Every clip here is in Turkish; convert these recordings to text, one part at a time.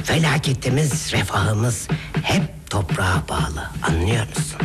Felaketimiz, refahımız hep toprağa bağlı, anlıyor musun?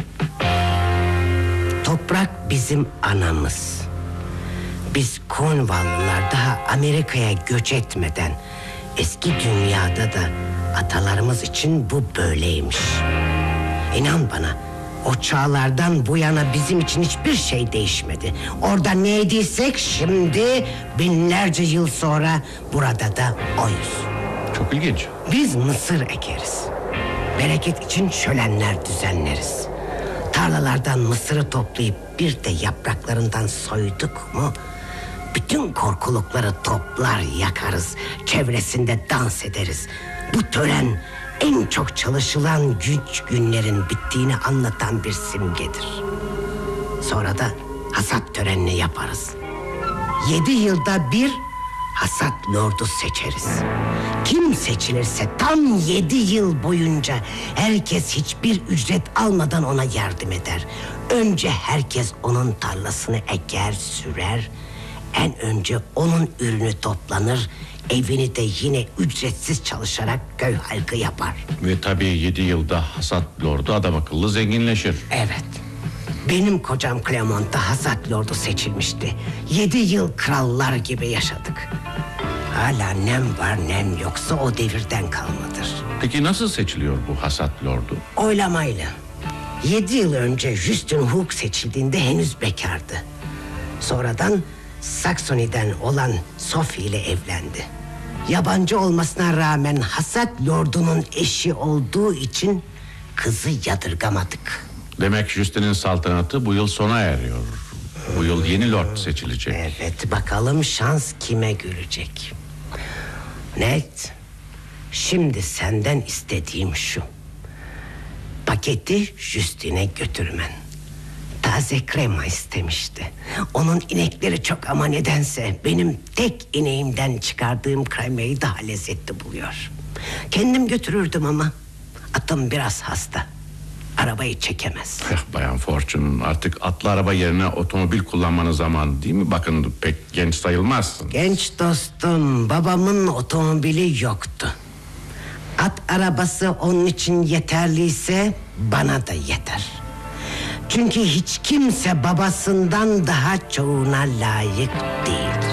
Toprak bizim anamız. Biz Cornwall'lılar daha Amerika'ya göç etmeden eski dünyada da atalarımız için bu böyleymiş. İnan bana, o çağlardan bu yana bizim için hiçbir şey değişmedi. Orada neydiysek şimdi binlerce yıl sonra burada da oyuz. Çok ilginç. Biz mısır ekeriz. Bereket için şölenler düzenleriz. Tarlalardan mısırı toplayıp bir de yapraklarından soyduk mu bütün korkulukları toplar yakarız. Çevresinde dans ederiz. Bu tören en çok çalışılan güç günlerin bittiğini anlatan bir simgedir. Sonra da hasat törenini yaparız. 7 yılda bir hasat lordu seçeriz. Kim seçilirse tam 7 yıl boyunca herkes hiçbir ücret almadan ona yardım eder. Önce herkes onun tarlasını eker, sürer. En önce onun ürünü toplanır. Evini de yine ücretsiz çalışarak köy halkı yapar. Ve tabii 7 yılda hasat lordu adam akıllı zenginleşir. Evet. Benim kocam Clement'ta hasat lordu seçilmişti. 7 yıl krallar gibi yaşadık. Hala nem var nem yoksa o devirden kalmadır. Peki nasıl seçiliyor bu hasat lordu? Oylamayla. 7 yıl önce Justin Hooke seçildiğinde henüz bekardı. Sonradan Saxony'den olan Sophie ile evlendi. Yabancı olmasına rağmen hasat lordunun eşi olduğu için kızı yadırgamadık. Demek Justin'in saltanatı bu yıl sona eriyor. Bu yıl yeni lord seçilecek. Evet, bakalım şans kime gülecek. Ned, şimdi senden istediğim şu: paketi Justin'e götürmen. Taze krema istemişti. Onun inekleri çok ama nedense benim tek ineğimden çıkardığım kremayı daha lezzetli buluyor. Kendim götürürdüm ama atım biraz hasta. Arabayı çekemez. Bayan Fortune, artık atlı araba yerine otomobil kullanmanın zamanı değil mi? Bakın pek genç sayılmazsın. Genç dostum, babamın otomobili yoktu. At arabası onun için yeterliyse bana da yeter. Çünkü hiç kimse babasından daha çoğuna layık değil.